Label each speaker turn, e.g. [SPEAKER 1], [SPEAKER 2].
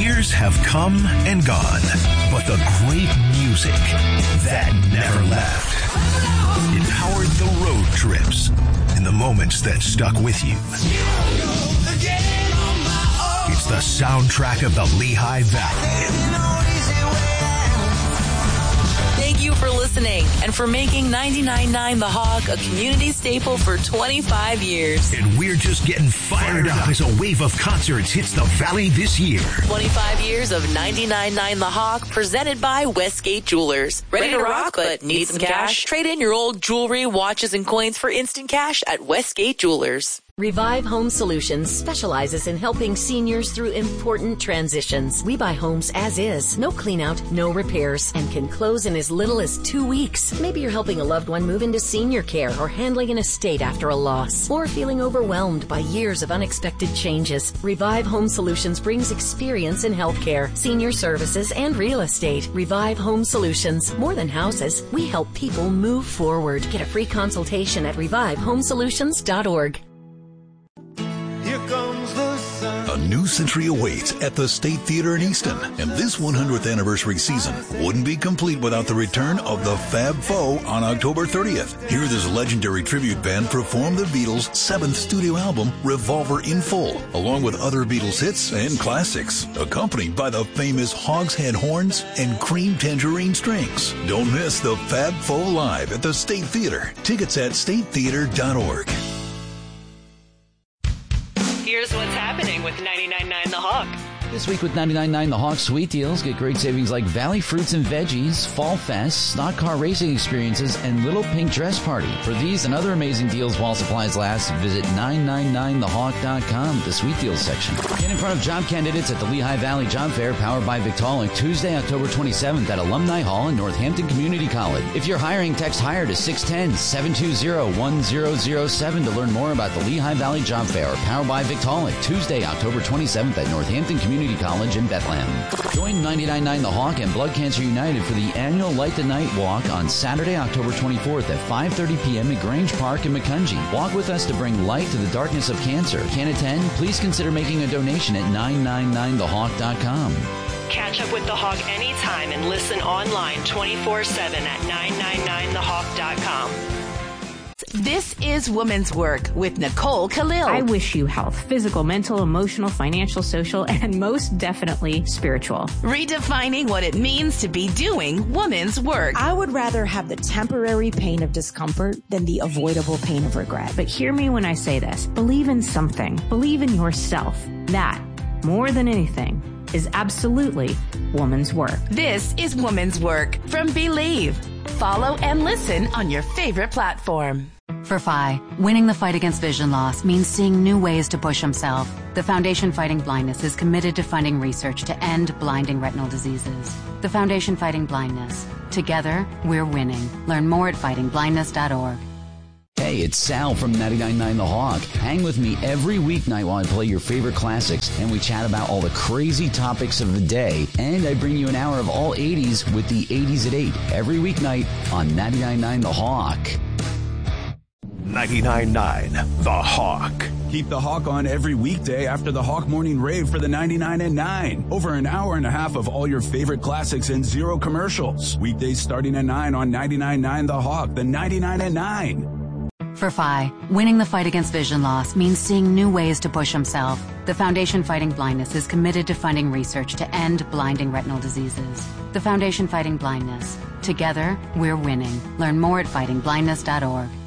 [SPEAKER 1] years have come and gone, but the great music that never left. It powered the road trips and the moments that stuck with you. It's the soundtrack of the Lehigh Valley.
[SPEAKER 2] Thank you for listening and for making 99.9 The Hawk a community staple for 25 years.
[SPEAKER 1] And we're just getting fired up as a wave of concerts hits the Valley this year.
[SPEAKER 2] 25 years of 99.9 The Hawk presented by Westgate Jewelers. Ready to rock, but need some cash? Trade in your old jewelry, watches, and coins for instant cash at Westgate Jewelers.
[SPEAKER 3] Revive Home Solutions specializes in helping seniors through important transitions. We buy homes as is, no clean out, no repairs, and can close in as little as 2 weeks. Maybe you're helping a loved one move into senior care or handling an estate after a loss, or feeling overwhelmed by years of unexpected changes. Revive Home Solutions brings experience in healthcare, senior services, and real estate. Revive Home Solutions. More than houses, we help people move forward. Get a free consultation at revivehomesolutions.org.
[SPEAKER 4] A new century awaits at the State Theater in Easton, and this 100th anniversary season wouldn't be complete without the return of the Fab Four on October 30th. Hear this legendary tribute band perform the Beatles' 7th studio album, Revolver in full, along with other Beatles hits and classics, accompanied by the famous Hogshead horns and cream tangerine strings. Don't miss the Fab Four live at the State Theater. Tickets at statetheater.org.
[SPEAKER 5] Here's what's happening with 99.9 The Hawk.
[SPEAKER 6] This week with 99.9 The Hawk Sweet Deals, get great savings like Valley Fruits and Veggies, Fall Fest, stock car racing experiences, and Little Pink Dress Party. For these and other amazing deals while supplies last, visit 999thehawk.com, the Sweet Deals section. Get in front of job candidates at the Lehigh Valley Job Fair, powered by Victaulic, Tuesday, October 27th at Alumni Hall in Northampton Community College. If you're hiring, text HIRE to 610-720-1007 to learn more about the Lehigh Valley Job Fair, powered by Victaulic, Tuesday, October 27th at Northampton Community College in Bethlehem. Join 99.9 The Hawk and Blood Cancer United for the annual Light the Night Walk on Saturday, October 24th at 5:30 p.m. at Grange Park in Macungie. Walk with us to bring light to the darkness of cancer. Can't attend? Please consider making a donation at 999thehawk.com.
[SPEAKER 5] Catch up with The Hawk anytime and listen online 24/7 at 999thehawk.com.
[SPEAKER 7] This is Woman's Work with Nicole Khalil.
[SPEAKER 8] I wish you health, physical, mental, emotional, financial, social, and most definitely spiritual.
[SPEAKER 7] Redefining what it means to be doing woman's work.
[SPEAKER 9] I would rather have the temporary pain of discomfort than the avoidable pain of regret.
[SPEAKER 8] But hear me when I say this. Believe in something. Believe in yourself. That, more than anything, is absolutely woman's work.
[SPEAKER 7] This is Woman's Work from Believe. Follow and listen on your favorite platform.
[SPEAKER 10] For Phi, winning the fight against vision loss means seeing new ways to push himself. The Foundation Fighting Blindness is committed to funding research to end blinding retinal diseases. The Foundation Fighting Blindness. Together, we're winning. Learn more at fightingblindness.org.
[SPEAKER 6] Hey, it's Sal from 99.9 The Hawk. Hang with me every weeknight while I play your favorite classics, and we chat about all the crazy topics of the day. And I bring you an hour of all 80s with the 80s at 8 every weeknight on 99.9 The Hawk.
[SPEAKER 1] 99.9 The Hawk.
[SPEAKER 11] Keep the Hawk on every weekday after the Hawk Morning Rave for the 99 at 9. Over an hour and a half of all your favorite classics and zero commercials. Weekdays starting at 9 on 99.9 The Hawk, the 99 at 9.
[SPEAKER 10] For Phi, winning the fight against vision loss means seeing new ways to push himself. The Foundation Fighting Blindness is committed to funding research to end blinding retinal diseases. The Foundation Fighting Blindness. Together, we're winning. Learn more at fightingblindness.org.